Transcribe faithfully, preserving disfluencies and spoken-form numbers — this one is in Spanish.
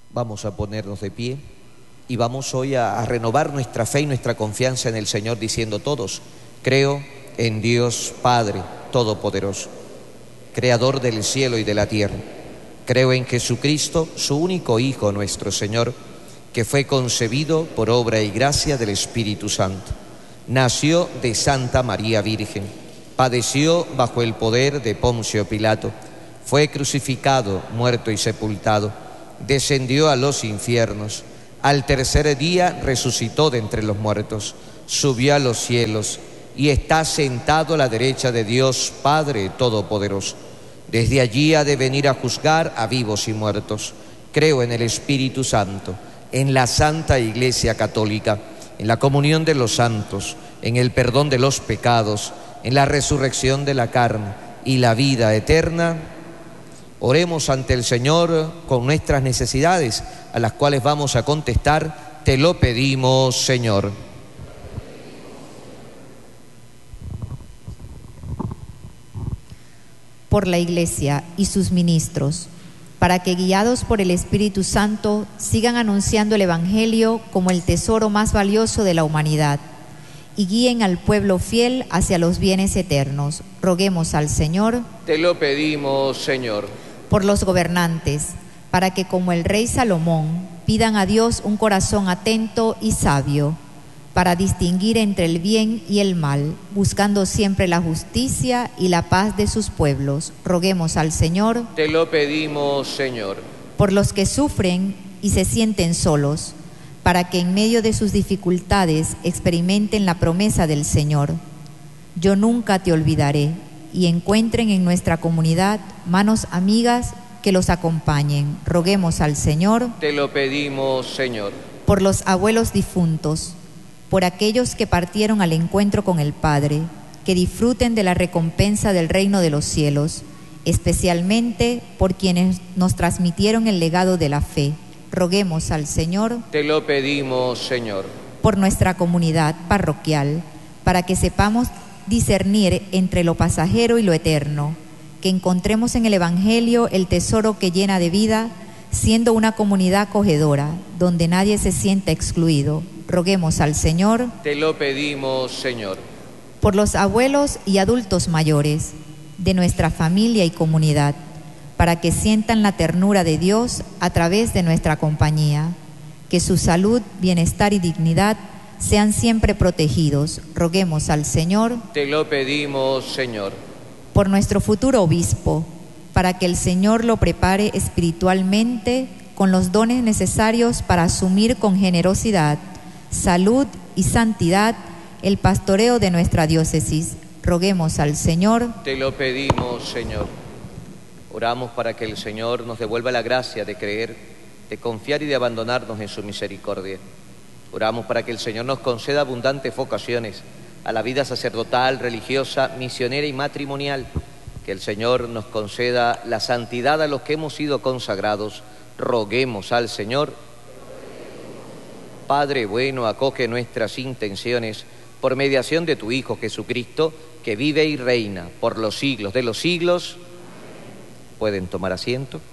Vamos a ponernos de pie y vamos hoy a, a renovar nuestra fe y nuestra confianza en el Señor, diciendo todos: creo en Dios Padre Todopoderoso, Creador del cielo y de la tierra. Creo en Jesucristo, su único Hijo, nuestro Señor, que fue concebido por obra y gracia del Espíritu Santo. Nació de Santa María Virgen, padeció bajo el poder de Poncio Pilato, fue crucificado, muerto y sepultado, descendió a los infiernos, al tercer día resucitó de entre los muertos, subió a los cielos y está sentado a la derecha de Dios Padre Todopoderoso. Desde allí ha de venir a juzgar a vivos y muertos. Creo en el Espíritu Santo, en la Santa Iglesia Católica, en la comunión de los santos, en el perdón de los pecados, en la resurrección de la carne y la vida eterna. Oremos ante el Señor con nuestras necesidades, a las cuales vamos a contestar: te lo pedimos, Señor. Por la Iglesia y sus ministros, para que, guiados por el Espíritu Santo, sigan anunciando el Evangelio como el tesoro más valioso de la humanidad y guíen al pueblo fiel hacia los bienes eternos. Roguemos al Señor. Te lo pedimos, Señor. Por los gobernantes, para que, como el rey Salomón, pidan a Dios un corazón atento y sabio, para distinguir entre el bien y el mal, buscando siempre la justicia y la paz de sus pueblos. Roguemos al Señor. Te lo pedimos, Señor. Por los que sufren y se sienten solos, para que en medio de sus dificultades experimenten la promesa del Señor: yo nunca te olvidaré, y encuentren en nuestra comunidad manos amigas que los acompañen. Roguemos al Señor. Te lo pedimos, Señor. Por los abuelos difuntos, por aquellos que partieron al encuentro con el Padre, que disfruten de la recompensa del reino de los cielos, especialmente por quienes nos transmitieron el legado de la fe. Roguemos al Señor. Te lo pedimos, Señor. Por nuestra comunidad parroquial, para que sepamos discernir entre lo pasajero y lo eterno, que encontremos en el Evangelio el tesoro que llena de vida, siendo una comunidad acogedora, donde nadie se sienta excluido. Roguemos al Señor. Te lo pedimos, Señor. Por los abuelos y adultos mayores de nuestra familia y comunidad, para que sientan la ternura de Dios a través de nuestra compañía, que su salud, bienestar y dignidad sean siempre protegidos. Roguemos al Señor. Te lo pedimos, Señor. Por nuestro futuro obispo, para que el Señor lo prepare espiritualmente con los dones necesarios para asumir con generosidad, salud y santidad el pastoreo de nuestra diócesis. Roguemos al Señor. Te lo pedimos, Señor. Oramos para que el Señor nos devuelva la gracia de creer, de confiar y de abandonarnos en su misericordia. Oramos para que el Señor nos conceda abundantes vocaciones a la vida sacerdotal, religiosa, misionera y matrimonial. Que el Señor nos conceda la santidad a los que hemos sido consagrados. Roguemos al Señor. Padre bueno, acoge nuestras intenciones por mediación de tu Hijo Jesucristo, que vive y reina por los siglos de los siglos. Pueden tomar asiento.